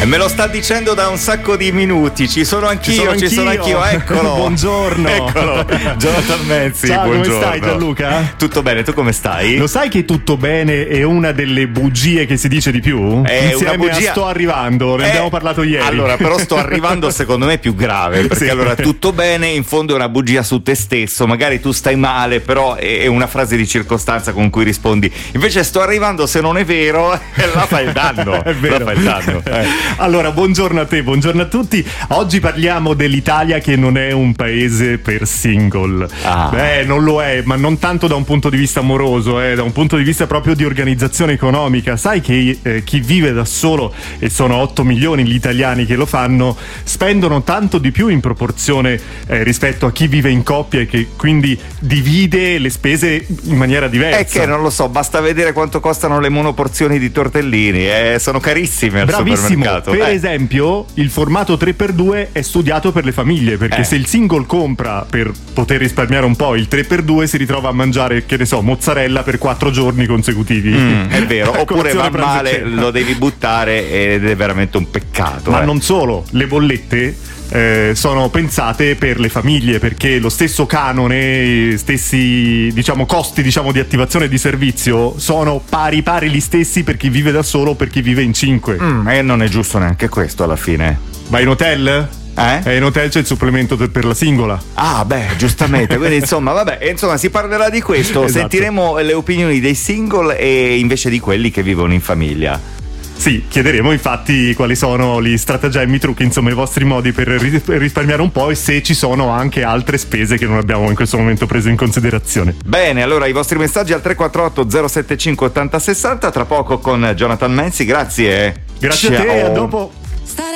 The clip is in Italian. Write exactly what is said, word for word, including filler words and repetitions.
me lo sta dicendo da un sacco di minuti. Ci sono anch'io, ci sono anch'io, ci sono anch'io. Eccolo. Buongiorno. Eccolo. Jonathan Menzi. Ciao, buongiorno. come stai Gianluca? Tutto bene, tu come stai? Lo sai che tutto bene è una delle bugie che si dice di più? È Insieme una bugia. a sto arrivando, ne Eh, abbiamo parlato ieri. Allora, però sto arrivando secondo me è più grave, perché Sì. allora tutto bene in fondo è una bugia su te stesso, magari tu stai male, però è una frase di circostanza con cui rispondi. Invece sto arrivando, se non è vero, là fa il danno. È vero. Là fa il danno. Eh. Allora, buongiorno a te, buongiorno a tutti. Oggi parliamo dell'Italia che non è un paese per single. Ah. Beh, non lo è, ma non tanto da un punto di vista amoroso, eh, da un punto di vista proprio di organizzazione economica. Sai che eh, chi vive da solo, e sono otto milioni gli italiani che lo fanno, spendono tanto di più in proporzione eh, rispetto a chi vive in coppia e che quindi divide le spese in maniera diversa. È che non lo so, basta vedere quanto costano le monoporzioni di tortellini, eh, sono carissime al Bravissimo, supermercato. per eh. esempio il formato tre per due è studiato per le famiglie, perché Eh. se il single compra per poter risparmiare un po', il tre per due si ritrova a mangiare, che ne so, mozzarella per quattro giorni consecutivi. Mm, è vero, oppure va Colazione, pranzo e male, cena. lo devi buttare ed è veramente un peccato. Ma eh. non solo, le bollette eh, sono pensate per le famiglie, perché lo stesso canone, stessi diciamo costi diciamo di attivazione e di servizio sono pari pari gli stessi per chi vive da solo o per chi vive in cinque. Mm, e non è giusto neanche questo alla fine. Vai in hotel? Eh? E in hotel c'è il supplemento per per la singola. Ah, beh, giustamente. Quindi, insomma, vabbè, insomma, si parlerà di questo. Esatto. Sentiremo le opinioni dei single e invece di quelli che vivono in famiglia. Sì, chiederemo infatti quali sono gli stratagemmi, i trucchi, insomma i vostri modi per ris- per risparmiare un po' e se ci sono anche altre spese che non abbiamo in questo momento preso in considerazione. Bene, allora i vostri messaggi al tre quattro otto zero sette cinque ottanta sessanta, tra poco con Jonathan Menzi, grazie. Grazie Ciao. a te, a dopo.